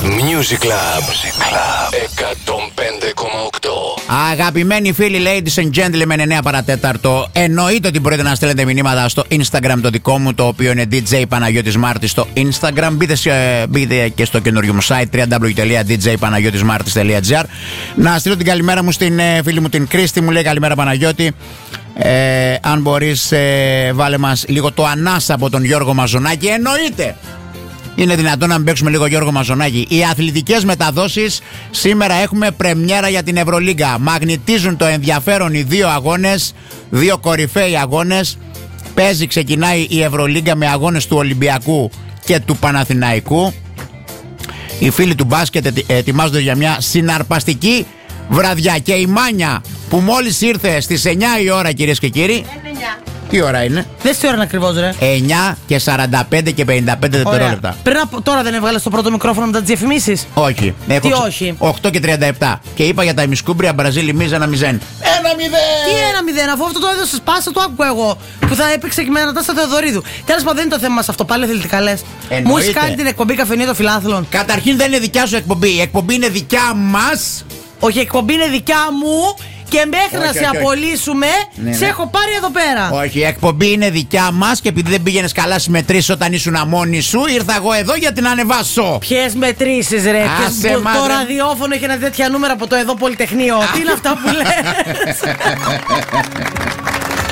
Music Club 105,8. Αγαπημένοι φίλοι, ladies and gentlemen, 9 παρατέταρτο. Εννοείται ότι μπορείτε να στέλνετε μηνύματα στο Instagram το δικό μου, το οποίο είναι DJ Παναγιώτης Μάρτης στο Instagram. Μπείτε και στο καινούριο μου site www.djpanagiotismartis.gr. Να στείλω την καλημέρα μου στην φίλη μου την Κρίστη. Μου λέει καλημέρα Παναγιώτη. Αν μπορείς βάλε μας λίγο το Ανάσα από τον Γιώργο Μαζονάκη. Εννοείται. Είναι δυνατόν να μην παίξουμε λίγο Γιώργο Μαζονάκη? Οι αθλητικές μεταδόσεις σήμερα έχουμε πρεμιέρα για την Ευρωλίγκα. Μαγνητίζουν το ενδιαφέρον οι δύο αγώνες, δύο κορυφαίοι αγώνες. Ξεκινάει η Ευρωλίγκα με αγώνες του Ολυμπιακού και του Παναθηναϊκού. Οι φίλοι του μπάσκετ ετοιμάζονται για μια συναρπαστική βραδιά. Και η Μάνια που μόλις ήρθε στις 9 η ώρα, κυρίες και κύριοι. Τι ώρα είναι? Δες τι ώρα είναι ακριβώς, ρε. 9 και 45 και 55 δευτερόλεπτα. Τώρα δεν έβγαλες το πρώτο μικρόφωνο μετά τις διαφημίσεις? Όχι. Τι όχι? 8 και 37. Και είπα για τα ημισκούμπρια Μπραζίλη Μίζα 1-0. 1-0! Τι 1-0, αφού αυτό το έδωσες πάσα, το άκουγα εγώ. Που θα έπαιξε και με Αναστάση Θεοδωρίδου. Τέλος πάντων, δεν είναι το θέμα μας αυτό. Πάλι αθλητικά λες. Μου έχεις κάνει την εκπομπή Καφενείο των Φιλάθλων. Καταρχήν δεν είναι δικιά σου εκπομπή. Η εκπομπή είναι δικιά μας. Όχι, η εκπομπή είναι δικιά μου. Και μέχρι να σε απολύσουμε, σε έχω πάρει εδώ πέρα. Όχι, η εκπομπή είναι δικιά μας. Και επειδή δεν πήγαινες καλά στις μετρήσεις όταν ήσουν μόνη σου, ήρθα εγώ εδώ για την ανεβάσω. Ποιες μετρήσεις, ρε? Το ραδιόφωνο έχει ένα τέτοια νούμερα από το εδώ Πολυτεχνείο. Τι είναι αυτά που λες?